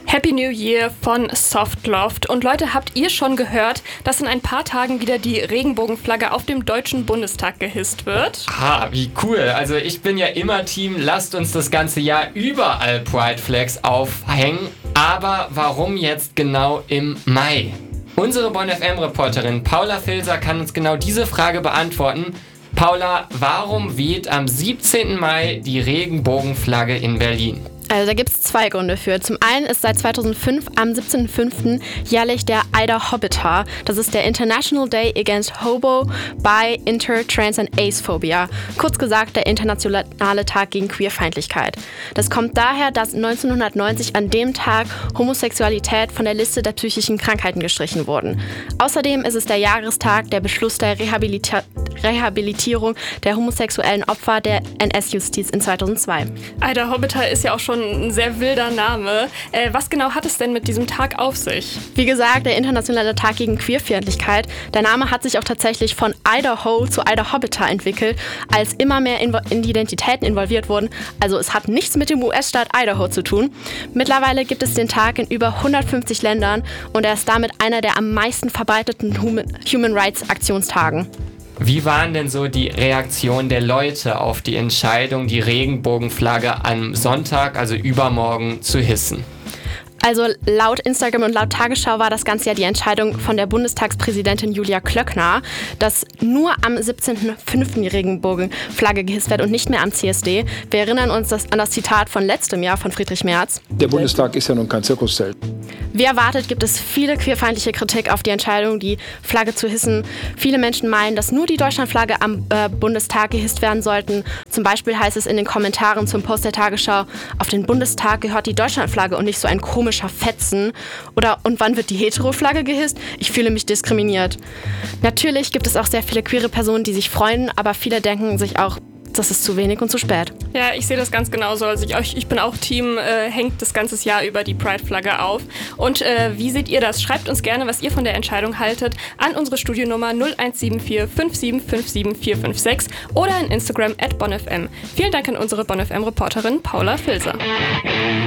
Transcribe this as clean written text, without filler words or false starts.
Happy New Year von Softloft. Und Leute, habt ihr schon gehört, dass in ein paar Tagen wieder die Regenbogenflagge auf dem Deutschen Bundestag gehisst wird? Ah, wie cool. Also ich bin ja immer Team, lasst uns das ganze Jahr überall Pride Flags aufhängen. Aber warum jetzt genau im Mai? Unsere Bonn FM-Reporterin Paula Filser kann uns genau diese Frage beantworten. Paula, warum weht am 17. Mai die Regenbogenflagge in Berlin? Also da gibt es zwei Gründe für. Zum einen ist seit 2005 am 17.05. jährlich der Ida Hobbiter. Das ist der International Day Against Homo, Bi, Inter, Trans and Acephobia. Kurz gesagt der internationale Tag gegen Queerfeindlichkeit. Das kommt daher, dass 1990 an dem Tag Homosexualität von der Liste der psychischen Krankheiten gestrichen wurden. Außerdem ist es der Jahrestag der Beschluss der Rehabilitierung der homosexuellen Opfer der NS-Justiz in 2002. Ida Hobbiter ist ja auch schon ein sehr wilder Name. Was genau hat es denn mit diesem Tag auf sich? Wie gesagt, der internationale Tag gegen Queerfeindlichkeit. Der Name hat sich auch tatsächlich von Idaho zu Ida Hobbiter entwickelt, als immer mehr Identitäten involviert wurden. Also es hat nichts mit dem US-Staat Idaho zu tun. Mittlerweile gibt es den Tag in über 150 Ländern und er ist damit einer der am meisten verbreiteten Human Rights Aktionstagen. Wie waren denn so die Reaktionen der Leute auf die Entscheidung, die Regenbogenflagge am Sonntag, also übermorgen, zu hissen? Also laut Instagram und laut Tagesschau war das Ganze ja die Entscheidung von der Bundestagspräsidentin Julia Klöckner, dass nur am 17.05. die Regenbogenflagge gehisst wird und nicht mehr am CSD. Wir erinnern uns an das Zitat von letztem Jahr von Friedrich Merz. Der Bundestag ist ja nun kein Zirkuszelt. Wie erwartet gibt es viele queerfeindliche Kritik auf die Entscheidung, die Flagge zu hissen. Viele Menschen meinen, dass nur die Deutschlandflagge am Bundestag gehisst werden sollten. Zum Beispiel heißt es in den Kommentaren zum Post der Tagesschau, auf den Bundestag gehört die Deutschlandflagge und nicht so ein komischer Fetzen. Oder und wann wird die Hetero-Flagge gehisst? Ich fühle mich diskriminiert. Natürlich gibt es auch sehr viele queere Personen, die sich freuen, aber viele denken sich auch, das ist zu wenig und zu spät. Ja, ich sehe das ganz genauso. Also ich bin auch Team, hängt das ganze Jahr über die Pride-Flagge auf. Und wie seht ihr das? Schreibt uns gerne, was ihr von der Entscheidung haltet, an unsere Studionummer 0174 5757 456 oder in Instagram @bonnfm. Vielen Dank an unsere Bonn FM-Reporterin Paula Filser.